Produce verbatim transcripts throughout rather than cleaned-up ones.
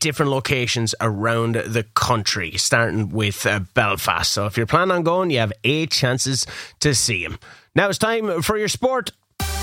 different locations around the country, starting with uh, Belfast. So if you're planning on going, you have eight chances to see him. Now it's time for your sport.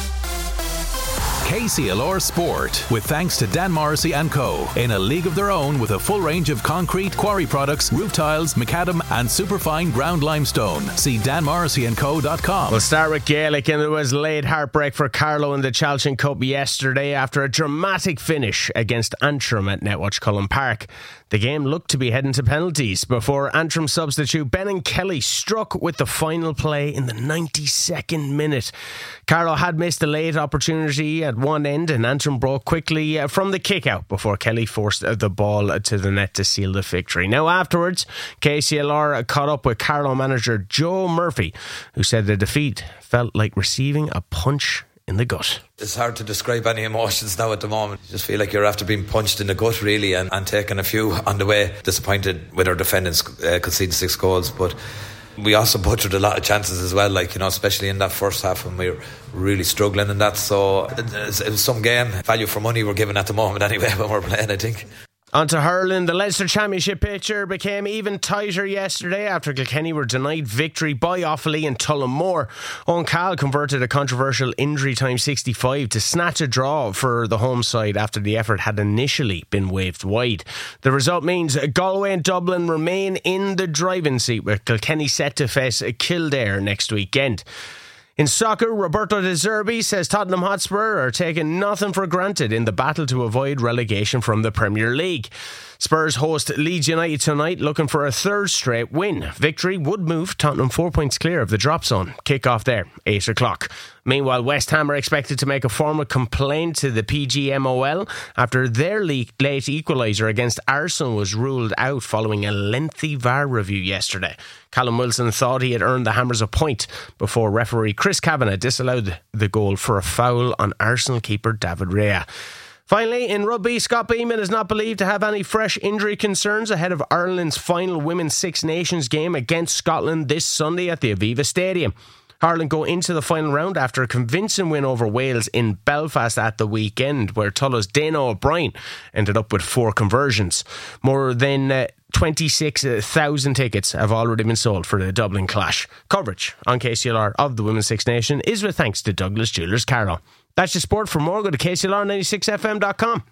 K C L R Sport, with thanks to Dan Morrissey and Co. In a league of their own with a full range of concrete, quarry products, roof tiles, macadam and superfine ground limestone. See dan morrissey and co dot com. We'll start with Gaelic, and there was late heartbreak for Carlow in the Tailteann Cup yesterday after a dramatic finish against Antrim at Netwatch Cullen Park. The game looked to be heading to penalties before Antrim substitute Benin Kelly struck with the final play in the ninety-second minute. Carlow had missed a late opportunity at one end, and Antrim broke quickly from the kick-out before Kelly forced the ball to the net to seal the victory. Now afterwards, K C L R caught up with Carlow manager Joe Murphy, who said the defeat felt like receiving a punch in the gut. It's hard to describe any emotions now at the moment. You just feel like you're after being punched in the gut, really, and, and taking a few on the way. Disappointed with our defendants uh, conceding six goals, but we also butchered a lot of chances as well, like, you know, especially in that first half when we were really struggling and that. So it, it was some game. Value for money we're giving at the moment anyway when we're playing, I think. On to hurling. The Leinster Championship picture became even tighter yesterday after Kilkenny were denied victory by Offaly and Tullamore. Owen Cahill converted a controversial injury time sixty-five to snatch a draw for the home side after the effort had initially been waved wide. The result means Galway and Dublin remain in the driving seat, with Kilkenny set to face Kildare next weekend. In soccer, Roberto De Zerbi says Tottenham Hotspur are taking nothing for granted in the battle to avoid relegation from the Premier League. Spurs host Leeds United tonight, looking for a third straight win. Victory would move Tottenham four points clear of the drop zone. Kick-off there, eight o'clock. Meanwhile, West Ham are expected to make a formal complaint to the P G M O L after their late equaliser against Arsenal was ruled out following a lengthy V A R review yesterday. Callum Wilson thought he had earned the Hammers a point before referee Chris Kavanagh disallowed the goal for a foul on Arsenal keeper David Raya. Finally, in rugby, Scott Beeman is not believed to have any fresh injury concerns ahead of Ireland's final Women's Six Nations game against Scotland this Sunday at the Aviva Stadium. Ireland go into the final round after a convincing win over Wales in Belfast at the weekend, where Tulla's Dana O'Brien ended up with four conversions. More than uh, twenty-six thousand tickets have already been sold for the Dublin clash. Coverage on K C L R of the Women's Six Nations is with thanks to Douglas Jewellers Carlow. That's your sport. For more, go to K C L R ninety-six F M dot com.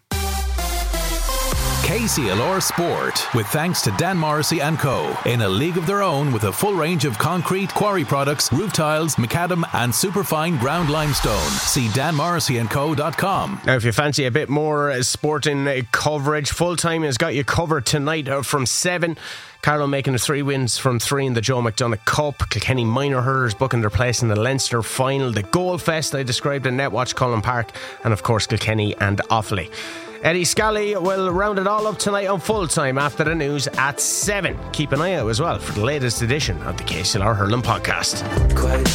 K C L R Sport, with thanks to Dan Morrissey and Co. In a league of their own with a full range of concrete, quarry products, roof tiles, macadam and superfine ground limestone. See dan morrissey and co dot com. Now, if you fancy a bit more sporting coverage, Full Time has got you covered tonight from seven. Carlow making the three wins from three in the Joe McDonagh Cup. Kilkenny minor hurlers booking their place in the Leinster final. The Goal Fest I described in Netwatch Cullen Park. And of course Kilkenny and Offaly. Eddie Scally will round it all up tonight on Full Time after the news at seven. Keep an eye out as well for the latest edition of the K C L R Hurling Podcast. Quite